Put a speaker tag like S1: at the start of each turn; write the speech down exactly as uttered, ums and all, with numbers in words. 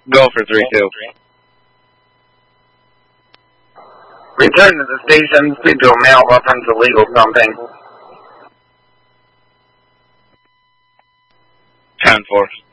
S1: Go for three two.
S2: Return to the station. Speak to a male reference illegal something.
S1: ten four.